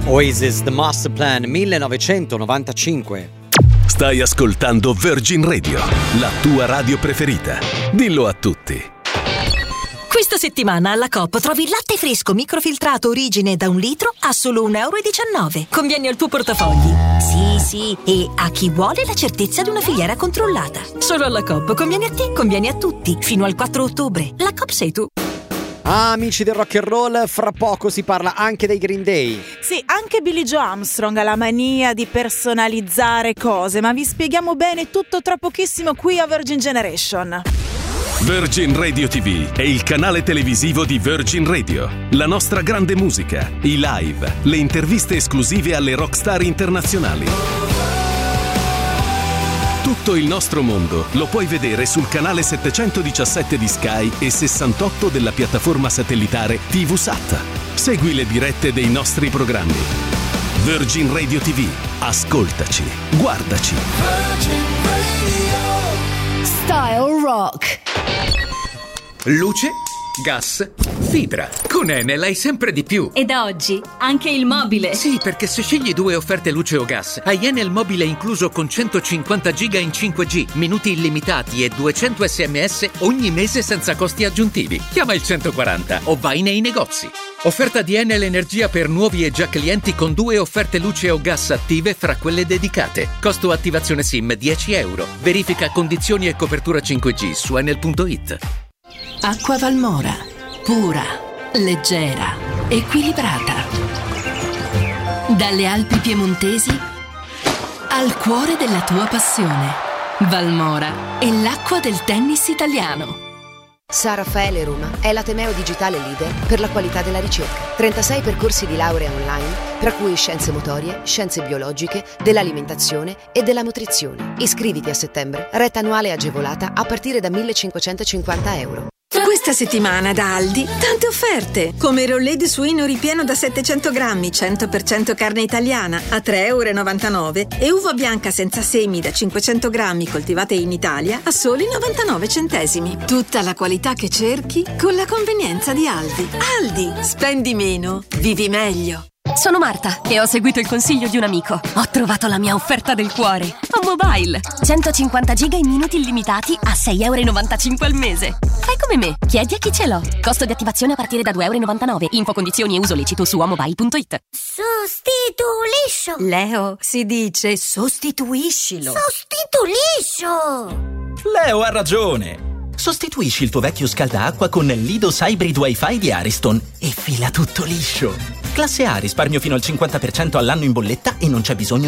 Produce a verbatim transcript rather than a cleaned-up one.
Oasis, The Master Plan, millenovecentonovantacinque. Stai ascoltando Virgin Radio, la tua radio preferita. Dillo a tutti. Questa settimana alla Coop trovi il latte fresco microfiltrato Origine da un litro a solo un euro e diciannove. Conviene al tuo portafogli. Sì, sì, e a chi vuole la certezza di una filiera controllata. Solo alla Coop, conviene a te, conviene a tutti. Fino al quattro ottobre. La Coop sei tu. Ah, amici del rock and roll, fra poco si parla anche dei Green Day. Sì, anche Billie Joe Armstrong ha la mania di personalizzare cose, ma vi spieghiamo bene tutto tra pochissimo qui a Virgin Generation. Virgin Radio ti vu è il canale televisivo di Virgin Radio. La nostra grande musica, i live, le interviste esclusive alle rockstar internazionali. Tutto il nostro mondo lo puoi vedere sul canale settecentodiciassette di Sky e sessantotto della piattaforma satellitare TVSat. Segui le dirette dei nostri programmi. Virgin Radio ti vu. Ascoltaci, guardaci. Virgin Radio. Style Rock. Luce, gas, fibra. Con Enel hai sempre di più. E da oggi anche il mobile. Sì, perché se scegli due offerte luce o gas, hai Enel mobile incluso con centocinquanta giga in cinque G, minuti illimitati e duecento sms ogni mese senza costi aggiuntivi. Chiama il centoquaranta o vai nei negozi. Offerta di Enel Energia per nuovi e già clienti con due offerte luce o gas attive fra quelle dedicate. Costo attivazione SIM dieci euro. Verifica condizioni e copertura cinque G su enel punto it. Acqua Valmora. Pura, leggera, equilibrata. Dalle Alpi piemontesi al cuore della tua passione. Valmora è l'acqua del tennis italiano. San Raffaele Roma è l'Ateneo digitale leader per la qualità della ricerca. trentasei percorsi di laurea online, tra cui scienze motorie, scienze biologiche, dell'alimentazione e della nutrizione. Iscriviti a settembre, retta annuale agevolata a partire da millecinquecentocinquanta euro. Questa settimana da Aldi tante offerte, come il rollè di suino ripieno da settecento grammi, cento per cento carne italiana a tre euro e novantanove e uva bianca senza semi da cinquecento grammi coltivate in Italia a soli novantanove centesimi. Tutta la qualità che cerchi con la convenienza di Aldi. Aldi, spendi meno, vivi meglio. Sono Marta e ho seguito il consiglio di un amico. Ho trovato la mia offerta del cuore. A Mobile. centocinquanta giga in minuti illimitati a sei euro e novantacinque al mese. Fai come me, chiedi a chi ce l'ho. Costo di attivazione a partire da due euro e novantanove. Info, condizioni e uso lecito su amobile punto it. Sostituliscio. Leo, si dice sostituiscilo. Sostituliscio. Leo ha ragione. Sostituisci il tuo vecchio scaldaacqua con l'Idos Hybrid Wi-Fi di Ariston e fila tutto liscio. Classe A, risparmio fino al cinquanta per cento all'anno in bolletta e non c'è bisogno